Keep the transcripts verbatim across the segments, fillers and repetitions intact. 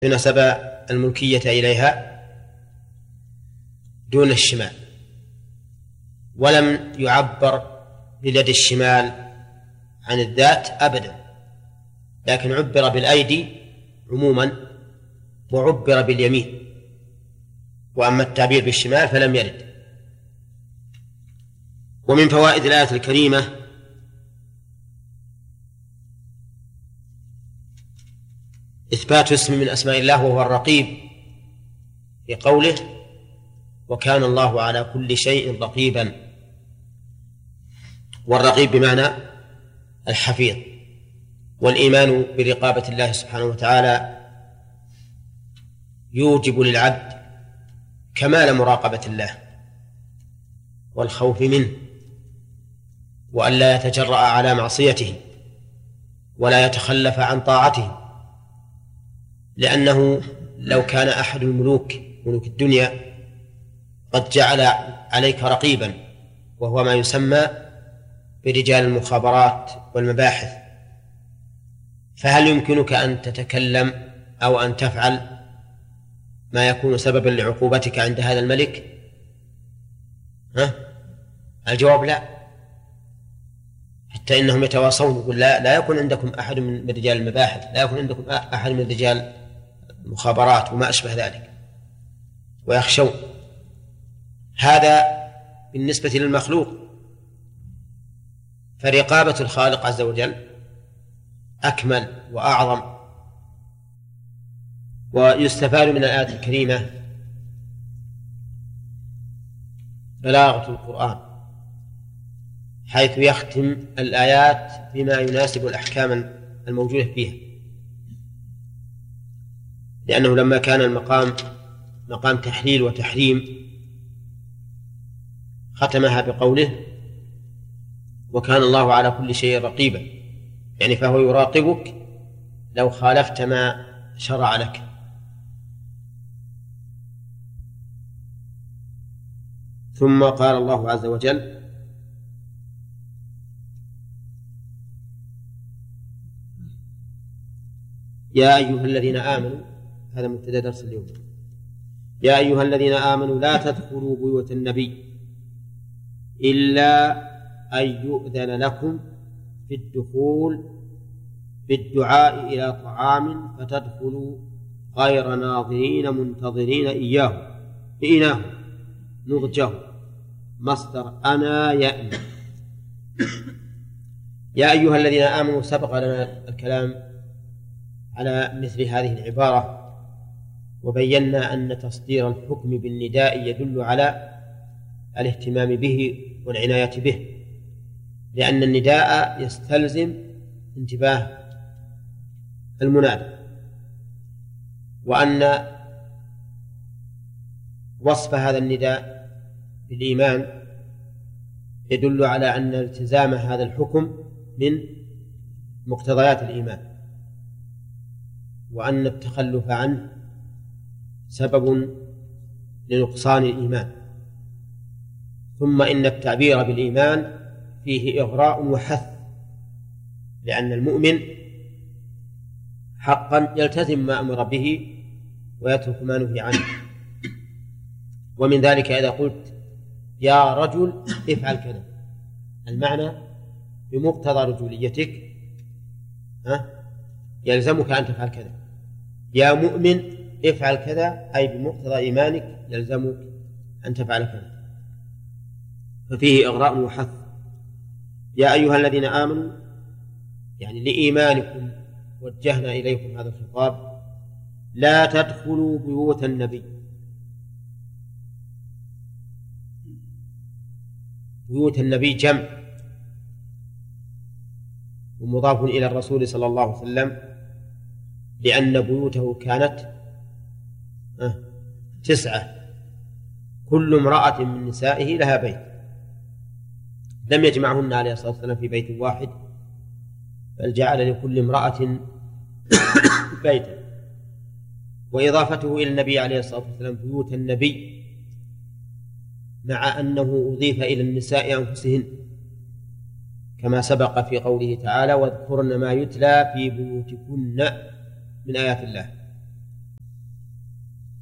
نسب الملكية إليها دون الشمال، ولم يعبر باليد الشمال عن الذات أبدا، لكن عبر بالأيدي عموما وعبر باليمين، وأما التعبير بالشمال فلم يرد. ومن فوائد الآية الكريمة إثبات اسم من أسماء الله وهو الرقيب، في قوله وكان الله على كل شيء رقيبا، والرقيب بمعنى الحفيظ. والإيمان برقابة الله سبحانه وتعالى يوجب للعبد كمال مراقبة الله والخوف منه، وأن لا يتجرأ على معصيته ولا يتخلف عن طاعته، لأنه لو كان أحد الملوك ملوك الدنيا قد جعل عليك رقيبا، وهو ما يسمى برجال المخابرات والمباحث، فهل يمكنك أن تتكلم أو أن تفعل ما يكون سببا لعقوبتك عند هذا الملك؟ ها؟ الجواب لا، حتى إنهم يتواصون، يقول لا, لا يكون عندكم أحد من رجال المباحث، لا يكون عندكم أحد من رجال المخابرات وما أشبه ذلك، ويخشون. هذا بالنسبة للمخلوق، فرقابة الخالق عز وجل أكمل وأعظم. ويستفاد من الآية الكريمة بلاغة القرآن، حيث يختم الآيات بما يناسب الأحكام الموجودة فيها، لأنه لما كان المقام مقام تحليل وتحريم ختمها بقوله وكان الله على كل شيء رقيبا، يعني فهو يراقبك لو خالفت ما شرع لك. ثم قال الله عز وجل يا أيها الذين آمنوا، هذا مبتدأ درس اليوم، يا أيها الذين آمنوا لا تدخلوا بيوت النبي إلا أن يؤذن لكم في الدخول بالدعاء إلى طعام فتدخلوا غير ناظرين منتظرين إياه إناه نضجه مصدر أنا يأني. يا أيها الذين آمنوا، سبق لنا الكلام على مثل هذه العبارة، وبينا أن تصدير الحكم بالنداء يدل على الاهتمام به والعناية به، لأن النداء يستلزم انتباه المنادى، وأن وصف هذا النداء بالإيمان يدل على أن التزام هذا الحكم من مقتضيات الإيمان، وأن التخلف عنه سبب لنقصان الإيمان. ثم إن التعبير بالإيمان فيه إغراء وحث، لأن المؤمن حقا يلتزم ما أمر به ويترك ما نهي عنه. ومن ذلك إذا قلت يا رجل افعل كذا، المعنى بمقتضى رجوليتك ها يلزمك أن تفعل كذا. يا مؤمن افعل كذا، أي بمقتضى إيمانك يلزمك أن تفعل كذا، ففيه إغراء وحث. يا أيها الذين آمنوا، يعني لإيمانكم وجهنا إليكم هذا الخطاب، لا تدخلوا بيوت النبي. بيوت النبي جمع ومضاف إلى الرسول صلى الله عليه وسلم، لأن بيوته كانت تسعة، كل امرأة من نسائه لها بيت، لم يجمعهن عليه الصلاة والسلام في بيت واحد، بل جعل لكل امرأة بيتا. وإضافته إلى النبي عليه الصلاة والسلام بيوت النبي، مع أنه أضيف إلى النساء أنفسهن، كما سبق في قوله تعالى واذكرن ما يتلى في بيوتكن من آيات الله.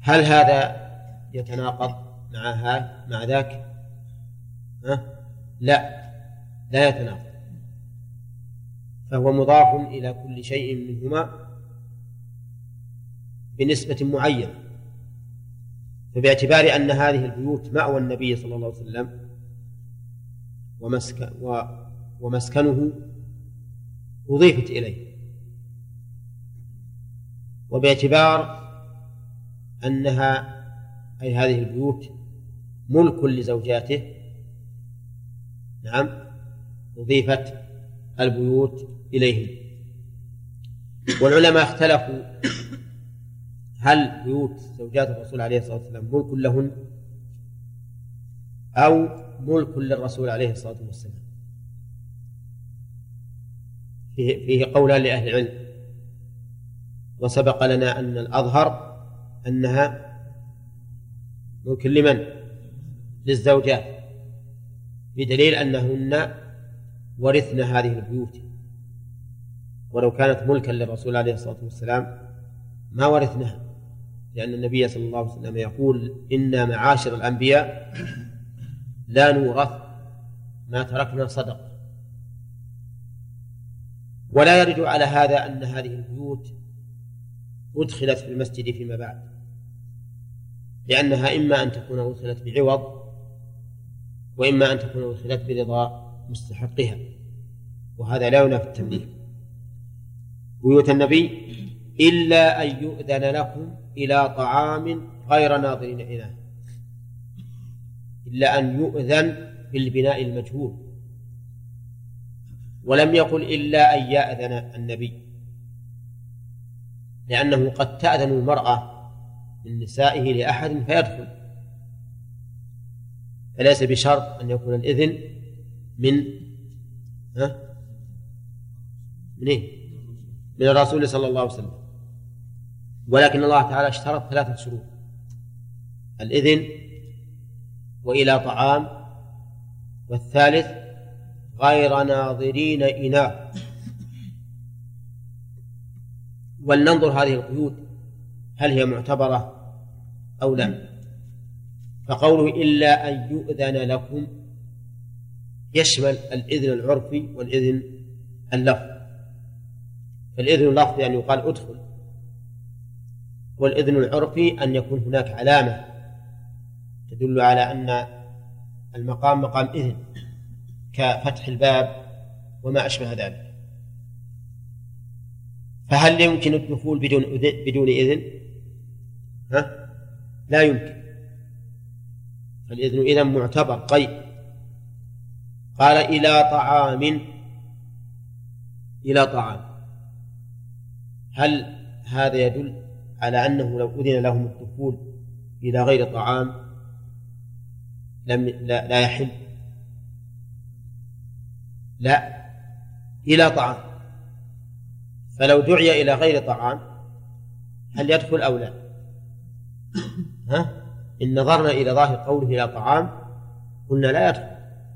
هل هذا يتناقض مع هذا مع ذاك؟ ها؟ لا لا يتناقض، فهو مضاف إلى كل شيء منهما بنسبة معينة. فباعتبار أن هذه البيوت مأوى النبي صلى الله عليه وسلم ومسكن ومسكنه أضيفت إليه، وباعتبار أنها أي هذه البيوت ملك لزوجاته، نعم، أضيفت البيوت إليهم. والعلماء اختلفوا هل بيوت زوجات الرسول عليه الصلاة والسلام ملك لهن أو ملك للرسول عليه الصلاة والسلام. فيه, فيه قولان لأهل العلم، وسبق لنا أن الأظهر أنها ملك لمن؟ للزوجات، بدليل أنهن ورثن هذه البيوت، ولو كانت ملكا للرسول عليه الصلاة والسلام ما ورثناها، لأن النبي صلى الله عليه وسلم يقول: إنا معاشر الأنبياء لا نورث ما تركنا صدقة. ولا يرد على هذا أن هذه البيوت أدخلت في المسجد فيما بعد، لأنها إما أن تكون أدخلت بعوض، وإما أن تكون أدخلت برضا مستحقها، وهذا لا ينافي التمليك. بيوت النبي إلا أن يؤذن لكم إلى طعام غير ناظرين إناه، إلا أن يؤذن بالبناء المجهول، ولم يقل إلا أن يأذن النبي، لأنه قد تأذن المرأة من نسائه لأحد فيدخل، فليس بشرط أن يكون الإذن من ها من إيه؟ من الرسول صلى الله عليه وسلم. ولكن الله تعالى اشترط ثلاثة شروط: الإذن، وإلى طعام، والثالث غير ناظرين إناه. ولننظر هذه القيود هل هي معتبرة أو لا. فقوله إلا أن يؤذن لكم يشمل الإذن العرفي والإذن اللفظي. فالإذن اللفظي أن يقال أدخل، والإذن العرفي أن يكون هناك علامة تدل على أن المقام مقام إذن، كفتح الباب وما أشبه ذلك. فهل يمكن الدخول بدون بدون إذن؟ ها؟ لا يمكن. فالإذن إذن معتبر قيد. قال إلى طعام، إلى طعام، هل هذا يدل على أنه لو أذن لهم الدخول إلى غير طعام لم لا, لا يحل؟ لا، إلى طعام. فلو دعي إلى غير طعام هل يدخل أو لا؟ ها؟ إن نظرنا إلى ظاهر قوله إلى طعام قلنا لا يدخل،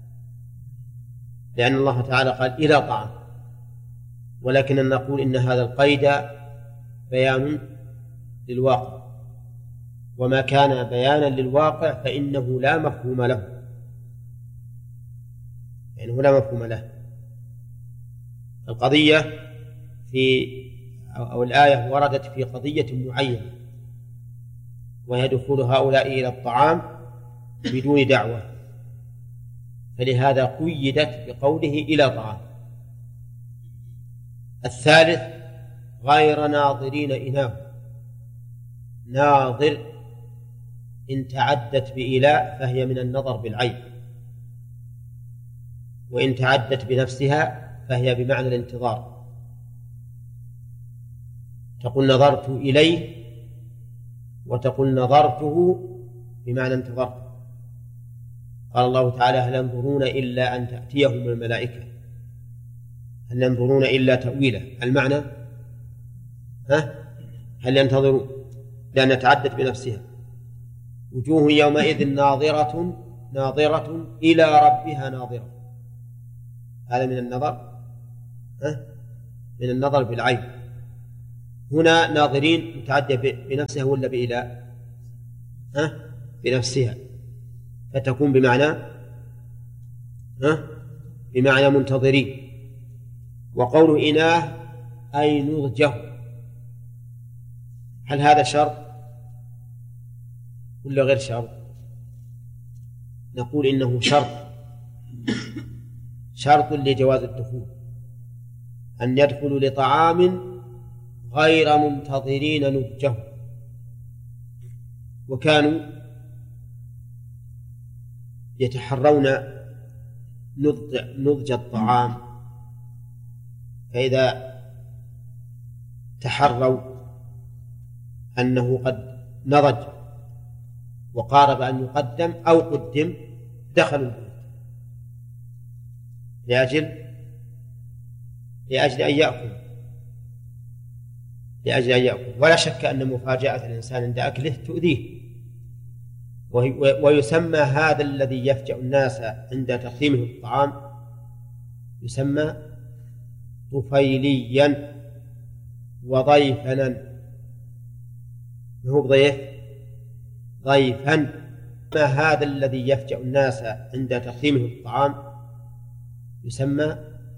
لأن الله تعالى قال إلى طعام. ولكننا نقول إن هذا القيد بيان للواقع، وما كان بيانا للواقع فإنه لا مفهوم له، يعني لا مفهوم له. القضية في أو الآية وردت في قضية معينة، وهي دخول هؤلاء إلى الطعام بدون دعوة، فلهذا قيدت بقوله إلى طعام. الثالث غير ناظرين إناه. ناظر إن تعدت بإلاء فهي من النظر بالعين، وإن تعدت بنفسها فهي بمعنى الانتظار. تقول نظرت إليه، وتقول نظرته بمعنى انتظرت. قال الله تعالى: هل ينظرون إلا أن تأتيهم الملائكة، هل ينظرون إلا تأويله. المعنى ها؟ هل ينتظرون، لأن تعدت بنفسها. وجوه يومئذ ناظرة ناظرة إلى ربها ناظرة، هذا من النظر ها؟ من النظر بالعين. هنا ناظرين متعدى بنفسها ولا بإله؟ ها بنفسها، فتكون بمعنى ها بمعنى منتظرين. وقوله إناه أي نضجه، هل هذا شرط ولا غير شرط؟ نقول إنه شرط، شرط لجواز الدخول، أن يدخلوا لطعام غير منتظرين نضجه. وكانوا يتحرون نضج, نضج الطعام، فإذا تحروا أنه قد نضج وقارب أن يقدم أو قدم دخلوا البيت لأجل لأجل أن يأكل لأجل أن يأكل ولا شك أن مفاجأة الإنسان عند أكله تؤذيه. ويسمى هذا الذي يفجأ الناس عند تقديمه الطعام يسمى طفيليا وضيفنا. هو ضيف ضيفا. ما هذا الذي يفجأ الناس عند تقديمه الطعام يسمى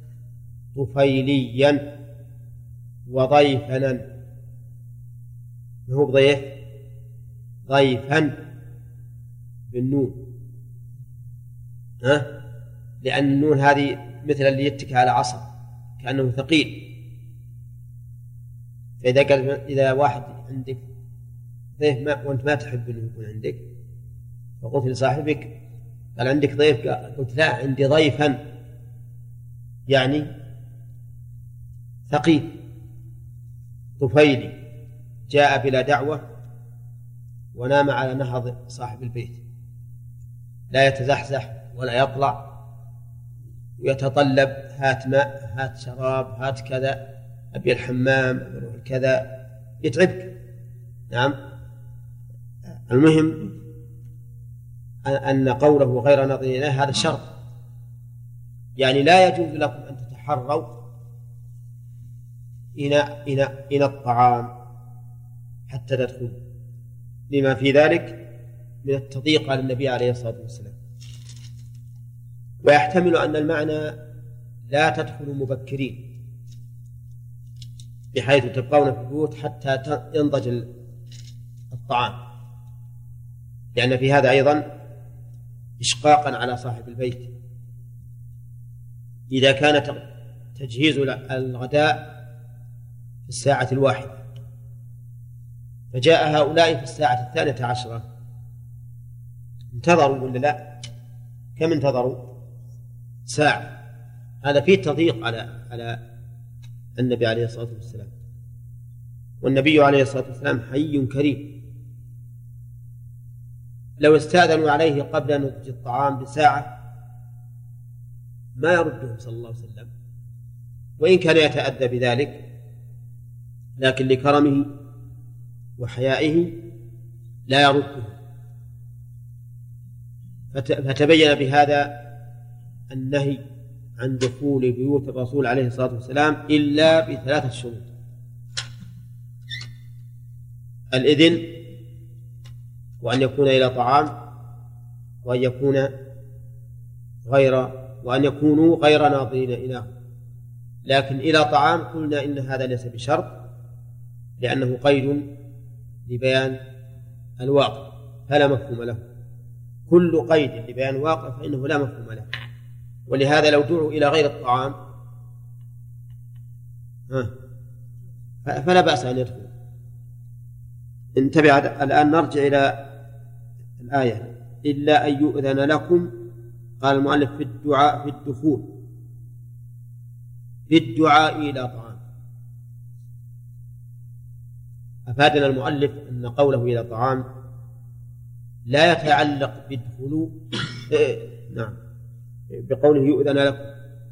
طفيليا وضيفنا. هو ضيف ضيفا بالنون، ها؟ لأن النون هذه مثل اللي يتكى على عصا كأنه ثقيل. فإذا قال إذا واحد عندك ضيف ما وأنت ما تحب أنه يكون عندك، فقلت لصاحبك قال عندك ضيف، قلت لا عندي ضيفا، يعني ثقيل طفيلي جاء بلا دعوة ونام على نهض صاحب البيت، لا يتزحزح ولا يطلع ويتطلب هات ماء هات شراب هات كذا، أبي الحمام أروح كذا، يتعبك. نعم. المهم أن قوله غير ناظرين إليه هذا شرط، يعني لا يجوز لكم أن تتحروا إناء إناء إناء الطعام حتى تدخلوا، لما في ذلك من التضييق على النبي عليه الصلاة والسلام. ويحتمل أن المعنى لا تدخلوا مبكرين بحيث تبقون في البيوت حتى ينضج الطعام، لأن في هذا أيضا إشقاقا على صاحب البيت. إذا كان تجهيز الغداء في الساعة الواحدة فجاء هؤلاء في الساعة الثانية عشرة، انتظروا ولا لا؟ كم انتظروا؟ ساعة. هذا فيه تضييق على على النبي عليه الصلاة والسلام، والنبي عليه الصلاة والسلام حي كريم. لو استأذنوا عليه قبل نضج الطعام بساعة ما يردهم صلى الله عليه وسلم، وإن كان يتأدى بذلك، لكن لكرمه وحيائه لا يرده. فتبين بهذا النهي عن دخول بيوت الرسول عليه الصلاة والسلام إلا بثلاثة شروط: الإذن، وأن يكون إلى طعام، وأن يكون غير وأن يكونوا غير ناظرين إليه. لكن إلى طعام قلنا إن هذا ليس بشرط، لأنه قيد لبيان الواقع فلا مفهوم له. كل قيد لبيان الواقع فإنه لا مفهوم له. ولهذا لو دعوا إلى غير الطعام فلا بأس أن يدخل. انتبه الآن، نرجع إلى الآية: إلا أن يؤذن لكم. قال المؤلف في الدعاء في الدخول في الدعاء إلى طعام. أفادنا المؤلف أن قوله إلى طعام لا يتعلق بالدخول إيه نعم بقوله يؤذن لكم.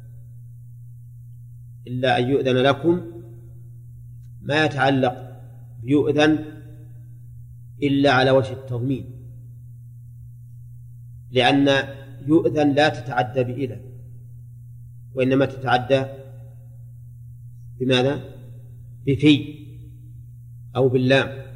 إلا أن يؤذن لكم ما يتعلق بيؤذن إلا على وجه التضمين، لأن يؤذن لا تتعدى بإلى، وإنما تتعدى بماذا؟ بفي أو باللام.